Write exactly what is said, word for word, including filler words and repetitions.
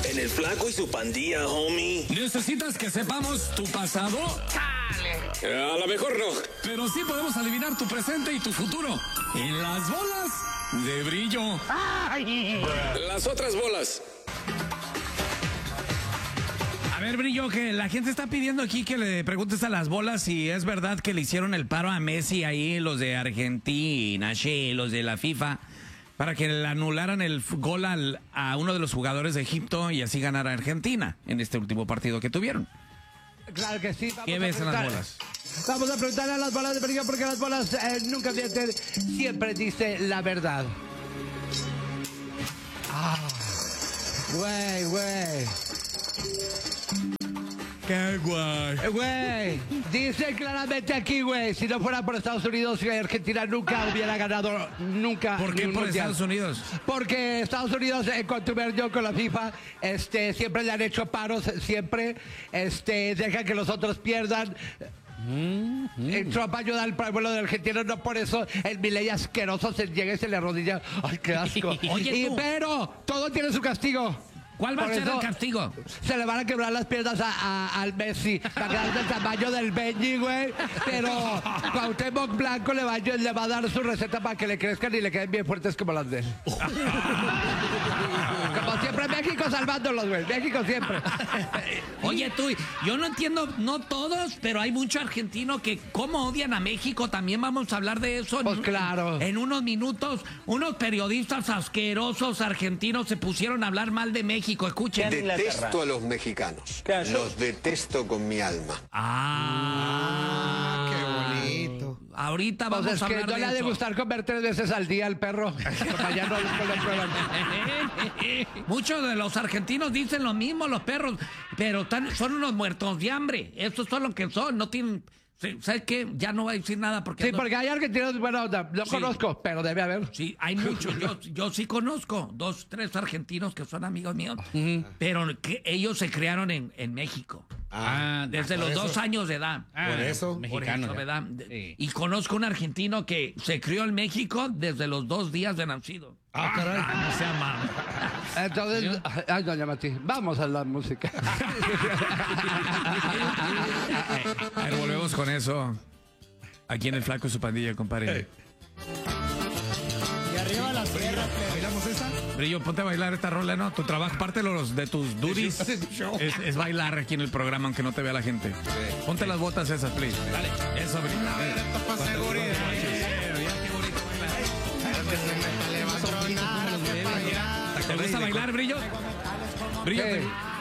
En el Flaco y su pandilla, homie. ¿Necesitas que sepamos tu pasado? Eh, a lo mejor no. Pero sí podemos adivinar tu presente y tu futuro. En las bolas de brillo. Las otras bolas. A ver, Brillo, que la gente está pidiendo aquí que le preguntes a las bolas si es verdad que le hicieron el paro a Messi ahí, los de Argentina, che, los de la FIFA, para que le anularan el gol al, a uno de los jugadores de Egipto y así ganar a Argentina en este último partido que tuvieron. Claro que sí. ¿Qué ves en las bolas? Vamos a preguntarle a las bolas de Brillo porque las bolas eh, nunca mienten, siempre dice la verdad. Ah, güey, güey. ¡Qué guay! Eh, Güey, dice claramente aquí, güey, si no fuera por Estados Unidos, Argentina nunca hubiera ganado, nunca. ¿Por qué ni un por mundial. Estados Unidos? Porque Estados Unidos, en contubernió con la FIFA, este, siempre le han hecho paros, siempre, este, dejan que los otros pierdan. Mm, mm. El Trump ayuda al pueblo de Argentina, no por eso el Milei asqueroso se llega y se le arrodilla. ¡Ay, qué asco! Oye, y, tú. pero todo tiene su castigo. ¿Cuál va Por a ser eso el castigo? Se le van a quebrar las piernas a, a- al Messi para quedar del tamaño del Benji, güey. Pero Cuauhtémoc Blanco le va, a- le va a dar su receta para que le crezcan y le queden bien fuertes como las de él. Como siempre, México salvándolos, güey. México siempre. Oye, tú, yo no entiendo, no todos, pero hay mucho argentino que cómo odian a México. También vamos a hablar de eso en, Pues un- claro. en unos minutos. Unos periodistas asquerosos argentinos se pusieron a hablar mal de México. Escuchen. Detesto a los mexicanos. Los detesto con mi alma. Ah, qué bonito. Ahorita Pues vamos es a que hablar no de le ha de eso. gustar comer tres veces al día al perro. Para ya no lo prueban. Muchos de los argentinos dicen lo mismo, los perros, pero tan- son unos muertos de hambre. Estos son lo que son, no tienen... ¿Sabes qué? Ya no voy a decir nada porque... Sí, no- porque hay argentinos, bueno, no, no Sí. conozco, pero debe haber. Sí, hay muchos. Yo, yo sí conozco dos, tres argentinos que son amigos míos, pero que ellos se criaron en, en México. Ah, Desde por los eso. dos años de edad. Por eso. Por Mexicano. eso, ya. ¿verdad? Sí. Y conozco un argentino que se crió en México desde los dos días de nacido. Ah, caray. No sea malo. Entonces, ay, doña Mati, vamos a la música. A ver, volvemos con eso. Aquí en el Flaco y su pandilla, compadre. Y arriba las piernas. ¿Bailamos esa? Brillo, ponte a bailar esta rola, ¿no? Tu trabajo, parte de los de tus duties Es un show. es, es bailar aquí en el programa, aunque no te vea la gente. Ponte las botas esas, please. Dale. Eso, Brillo. Para seguridad. ¿Te gusta bailar, Brillo? Brillo, Sí. te-